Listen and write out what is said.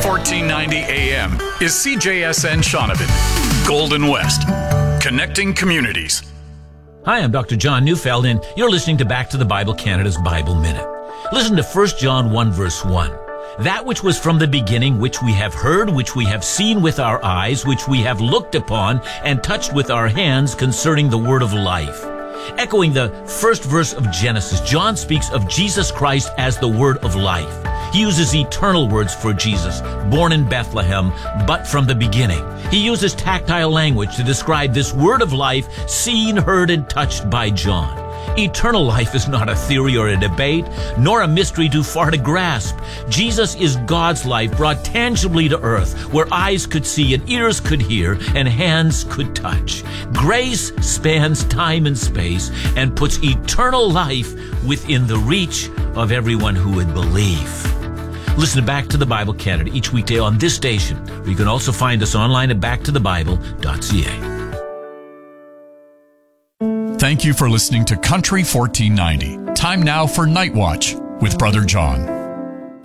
1490 AM is CJSN Shaunavon, Golden West, connecting communities. Hi, I'm Dr. John Neufeld, and you're listening to Back to the Bible Canada's Bible Minute. Listen to 1 John 1, verse 1. That which was from the beginning, which we have heard, which we have seen with our eyes, which we have looked upon and touched with our hands concerning the word of life. Echoing the first verse of Genesis, John speaks of Jesus Christ as the word of life. He uses eternal words for Jesus, born in Bethlehem, but from the beginning. He uses tactile language to describe this word of life seen, heard, and touched by John. Eternal life is not a theory or a debate, nor a mystery too far to grasp. Jesus is God's life brought tangibly to earth, where eyes could see and ears could hear and hands could touch. Grace spans time and space and puts eternal life within the reach of everyone who would believe. Listen to Back to the Bible Canada each weekday on this station, or you can also find us online at backtothebible.ca. Thank you for listening to Country 1490. Time now for Night Watch with Brother John.